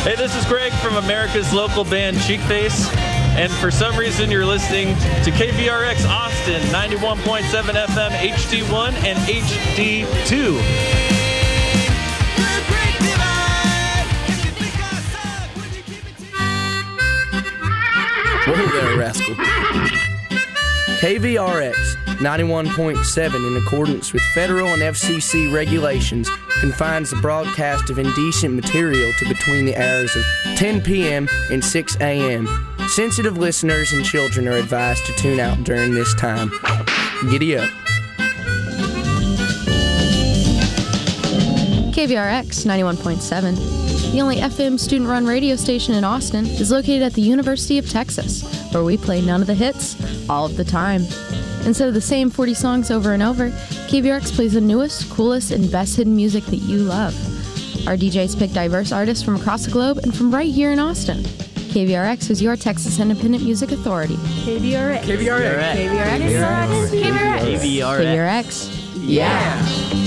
Hey, this is Greg from America's local band Cheekface, and for some reason you're listening to KVRX Austin, 91.7 FM, HD1 and HD2. Whoa there, rascal. KVRX 91.7, in accordance with federal and FCC regulations, confines the broadcast of indecent material to between the hours of 10 p.m. and 6 a.m. Sensitive listeners and children are advised to tune out during this time. Giddy up. KVRX 91.7, the only FM student-run radio station in Austin, is located at the University of Texas, where we play none of the hits, all of the time. Instead of the same 40 songs over and over, KVRX plays the newest, coolest, and best hidden music that you love. Our DJs pick diverse artists from across the globe and from right here in Austin. KVRX is your Texas Independent Music Authority. KVRX. KVRX. KVRX. KVRX. KVRX. Yeah.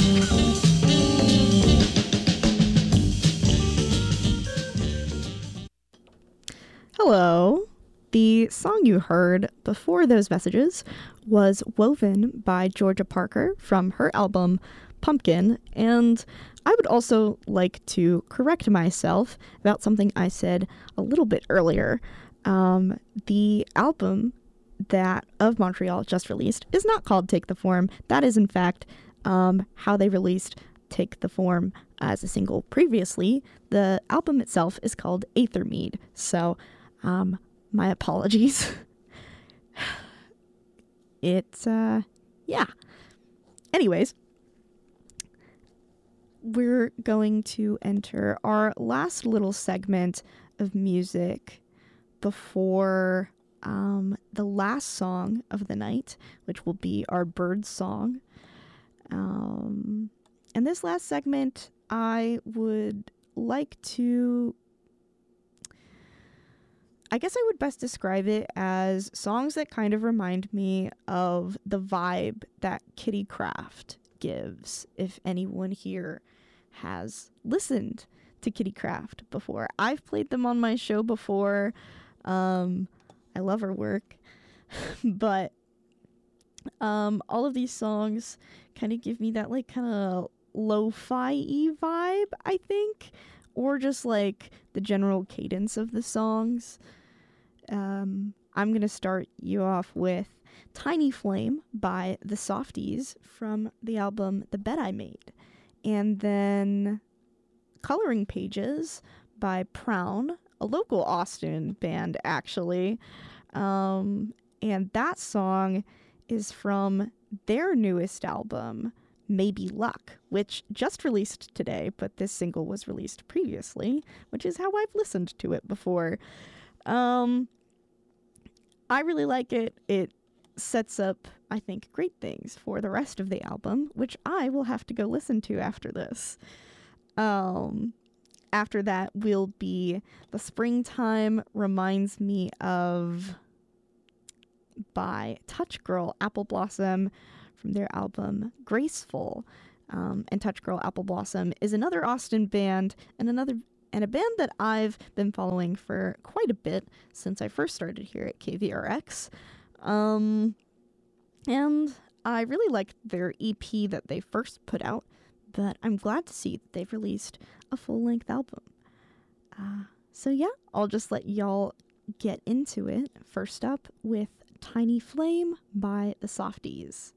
Hello. The song you heard before those messages was Woven by Georgia Parker from her album Pumpkin, and I would also like to correct myself about something I said a little bit earlier. The album that Of Montreal just released is not called Take the Form. That is, in fact, how they released Take the Form as a single previously. The album itself is called Aethermead, so my apologies. Yeah. Anyways, we're going to enter our last little segment of music before the last song of the night, which will be our bird song. And this last segment, I would like to... I guess I would best describe it as songs that kind of remind me of the vibe that Kitty Craft gives, if anyone here has listened to Kitty Craft before. I've played them on my show before. I love her work. But all of these songs kind of give me that like kind of lo-fi-y vibe, I think, or just like the general cadence of the songs. I'm going to start you off with Tiny Flame by The Softies from the album The Bed I Made. And then Coloring Pages by Prown, a local Austin band, actually. And that song is from their newest album, Maybe Luck, which just released today, but this single was released previously, which is how I've listened to it before. I really like it. It sets up, I think, great things for the rest of the album, which I will have to go listen to after this. After that will be The Springtime Reminds Me Of by Touch Girl Apple Blossom from their album Graceful. And Touch Girl Apple Blossom is another Austin band and a band that I've been following for quite a bit since I first started here at KVRX. And I really liked their EP that they first put out, but I'm glad to see that they've released a full-length album. So yeah, I'll just let y'all get into it. First up with Tiny Flame by The Softies.